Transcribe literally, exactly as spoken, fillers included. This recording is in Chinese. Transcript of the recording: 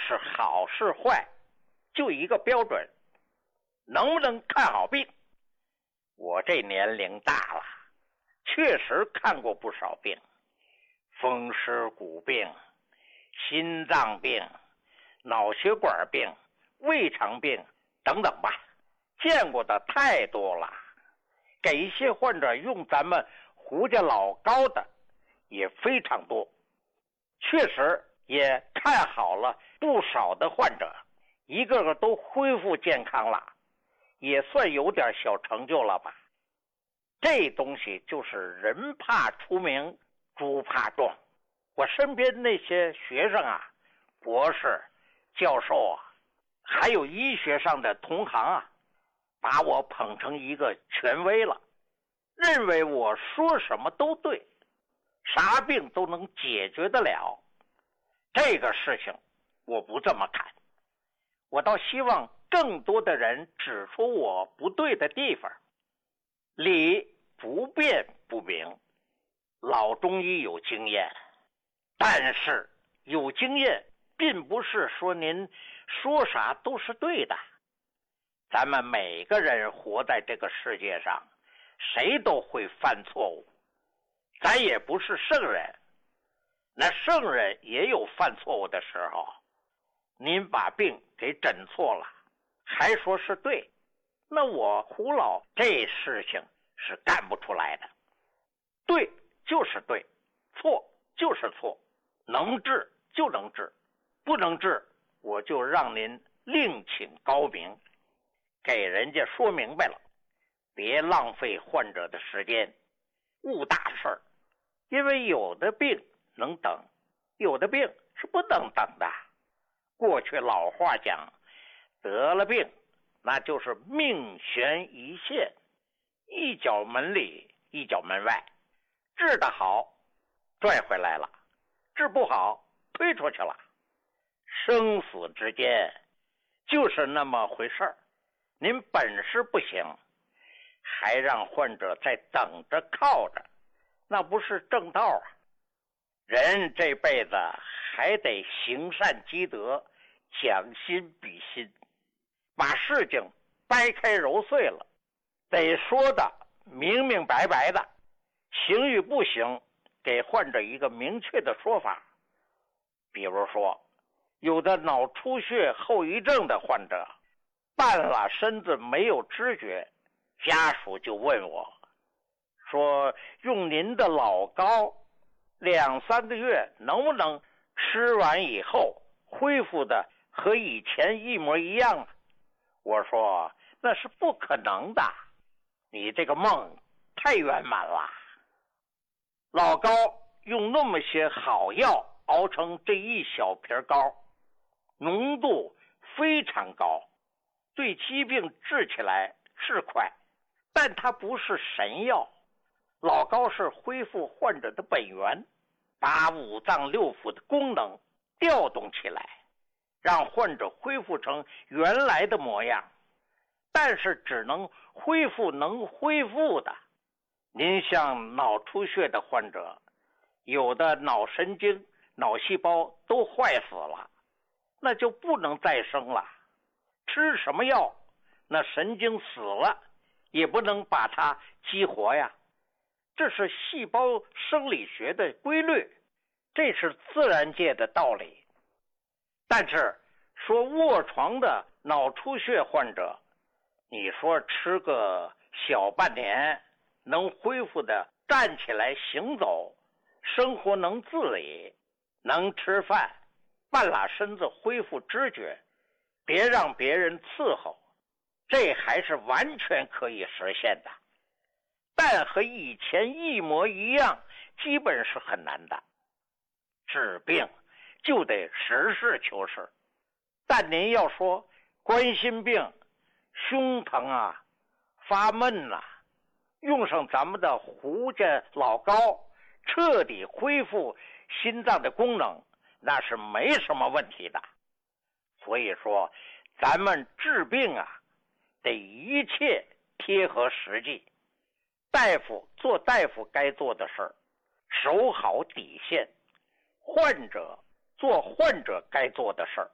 是好是坏，就一个标准，能不能看好病。我这年龄大了，确实看过不少病，风湿骨病、心脏病、脑血管病、胃肠病等等吧，见过的太多了。给一些患者用咱们胡家老高的也非常多，确实也看好了不少的患者，一个个都恢复健康了，也算有点小成就了吧。这东西就是人怕出名，猪怕壮。我身边那些学生啊，博士、教授啊，还有医学上的同行啊，把我捧成一个权威了，认为我说什么都对，啥病都能解决得了。这个事情我不这么看，我倒希望更多的人指出我不对的地方。理不辩不明，老中医有经验，但是有经验并不是说您说啥都是对的。咱们每个人活在这个世界上，谁都会犯错误，咱也不是圣人，那圣人也有犯错误的时候。您把病给诊错了，还说是对，那我胡老这事情是干不出来的。对就是对，错就是错，能治就能治，不能治我就让您另请高明，给人家说明白了，别浪费患者的时间，误大事儿。因为有的病能等，有的病是不能等的。过去老话讲，得了病那就是命悬一线，一脚门里一脚门外，治得好拽回来了，治不好推出去了。生死之间就是那么回事儿，您本事不行，还让患者在等着靠着，那不是正道啊。人这辈子还得行善积德，将心比心，把事情掰开揉碎了，得说的明明白白的，行与不行给患者一个明确的说法。比如说，有的脑出血后遗症的患者，半拉身子没有知觉，家属就问我说，用您的老膏两三个月能不能吃完以后恢复的和以前一模一样啊？我说那是不可能的，你这个梦太圆满了。老膏用那么些好药熬成这一小瓶膏，浓度非常高，对疾病治起来是快，但它不是神药。老膏是恢复患者的本源，把五脏六腑的功能调动起来，让患者恢复成原来的模样，但是只能恢复能恢复的。您像脑出血的患者，有的脑神经、脑细胞都坏死了，那就不能再生了。吃什么药，那神经死了也不能把它激活呀。这是细胞生理学的规律，这是自然界的道理。但是说卧床的脑出血患者，你说吃个小半年能恢复的站起来行走，生活能自理，能吃饭，半拉身子恢复知觉，别让别人伺候，这还是完全可以实现的。但和以前一模一样，基本是很难的。治病就得实事求是，但您要说冠心病、胸疼啊、发闷啊，用上咱们的胡家老膏，彻底恢复心脏的功能，那是没什么问题的。所以说咱们治病啊，得一切贴合实际，大夫做大夫该做的事儿，守好底线，患者做患者该做的事儿，